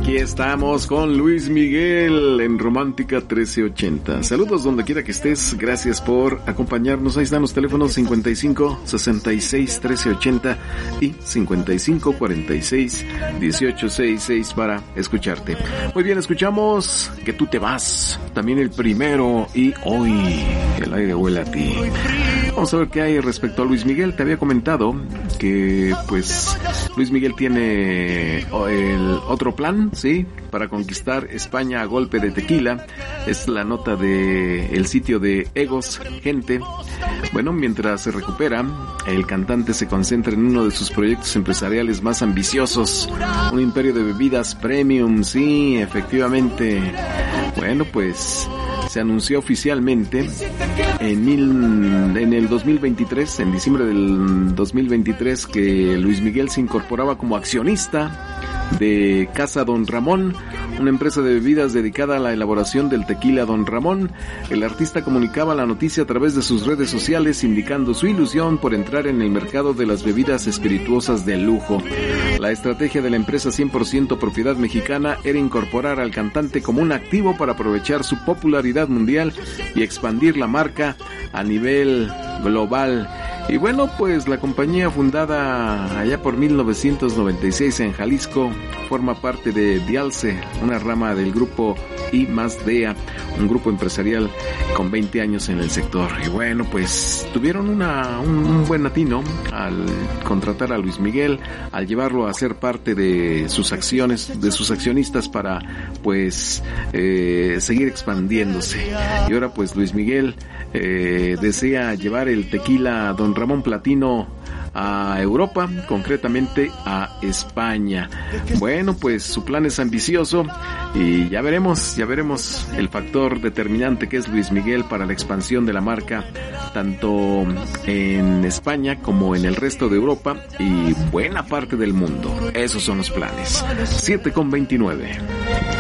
Aquí estamos con Luis Miguel en Romántica 1380. Saludos donde quiera que estés, gracias por acompañarnos. Ahí están los teléfonos 55 66 1380 y 55 46 1866 para escucharte. Muy bien, escuchamos Que tú te vas, también el primero y Hoy el aire huele a ti. Vamos a ver qué hay respecto a Luis Miguel. Te había comentado que pues Luis Miguel tiene el otro plan, ¿sí? Para conquistar España a golpe de tequila. Es la nota de el sitio de Egos Gente. Bueno, mientras se recupera, el cantante se concentra en uno de sus proyectos empresariales más ambiciosos, un imperio de bebidas premium, sí, efectivamente. Bueno, pues se anunció oficialmente en el 2023, en diciembre del 2023, que Luis Miguel se incorporaba como accionista de Casa Don Ramón, una empresa de bebidas dedicada a la elaboración del tequila Don Ramón. El artista comunicaba la noticia a través de sus redes sociales, indicando su ilusión por entrar en el mercado de las bebidas espirituosas de lujo. La estrategia de la empresa 100% propiedad mexicana era incorporar al cantante como un activo para aprovechar su popularidad mundial y expandir la marca a nivel global. Y bueno, pues la compañía, fundada allá por 1996 en Jalisco, forma parte de Dialce, una rama del grupo I+DEA, un grupo empresarial con 20 años en el sector. Y bueno, pues tuvieron un buen atino al contratar a Luis Miguel, al llevarlo a ser parte de sus acciones, de sus accionistas, para pues seguir expandiéndose. Y ahora pues Luis Miguel desea llevar el tequila Don Ramón Platino a Europa, concretamente a España. Bueno, pues su plan es ambicioso y ya veremos el factor determinante que es Luis Miguel para la expansión de la marca, tanto en España como en el resto de Europa y buena parte del mundo. Esos son los planes. 7:29.